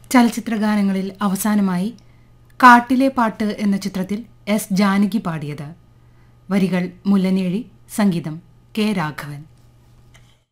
ചലച്ചിത്രഗാനങ്ങളിൽ അവസാനമായി കാട്ടിലെ പാട്ട് എന്ന ചിത്രത്തിൽ എസ് ജാനകി പാടിയത്. വരികൾ മുല്ലനേഴി, സംഗീതം കെ രാഘവൻ.